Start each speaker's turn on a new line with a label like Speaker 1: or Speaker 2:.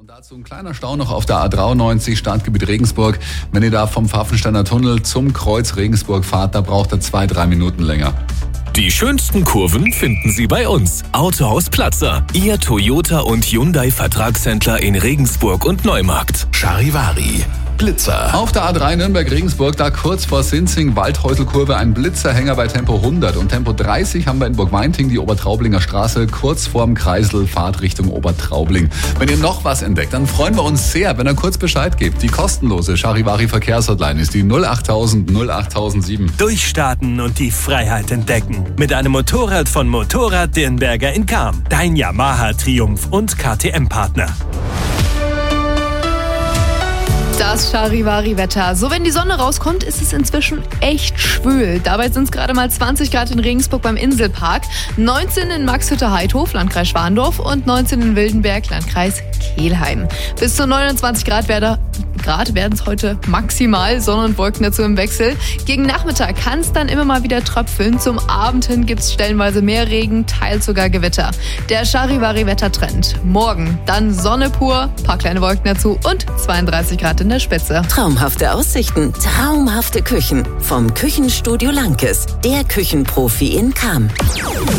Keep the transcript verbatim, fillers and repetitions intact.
Speaker 1: Und dazu ein kleiner Stau noch auf der A dreiundneunzig, Startgebiet Regensburg. Wenn ihr da vom Pfaffensteiner Tunnel zum Kreuz Regensburg fahrt, da braucht ihr zwei, drei Minuten länger.
Speaker 2: Die schönsten Kurven finden Sie bei uns. Autohaus Platzer, Ihr Toyota und Hyundai Vertragshändler in Regensburg und Neumarkt.
Speaker 3: Charivari, Blitzer.
Speaker 1: Auf der A drei Nürnberg-Regensburg, da kurz vor Sinzing, Waldhäuselkurve, ein Blitzerhänger bei Tempo hundert. Und Tempo dreißig haben wir in Burgweinting die Obertraublinger Straße, kurz vorm Kreisel, Fahrt Richtung Obertraubling. Wenn ihr noch was entdeckt, dann freuen wir uns sehr, wenn ihr kurz Bescheid gebt. Die kostenlose Charivari Verkehrshotline ist die null achttausend null achttausendsieben.
Speaker 4: Durchstarten und die Freiheit entdecken. Mit einem Motorrad von Motorrad Dirnberger in Cham. Dein Yamaha Triumph und K T M-Partner.
Speaker 5: Das Charivari-Wetter. So, wenn die Sonne rauskommt, ist es inzwischen echt schwül. Dabei sind es gerade mal zwanzig Grad in Regensburg beim Inselpark, neunzehn in Maxhütte-Heidhof, Landkreis Schwandorf und neunzehn in Wildenberg, Landkreis Kelheim. Bis zu neunundzwanzig Grad werden Grad werden es heute maximal, Sonne und Wolken dazu im Wechsel. Gegen Nachmittag kann es dann immer mal wieder tröpfeln. Zum Abend hin gibt es stellenweise mehr Regen, teils sogar Gewitter. Der Charivari-Wettertrend. Morgen dann Sonne pur, paar kleine Wolken dazu und zweiunddreißig Grad in der Spitze.
Speaker 6: Traumhafte Aussichten, traumhafte Küchen. Vom Küchenstudio Lankes, der Küchenprofi in Cham.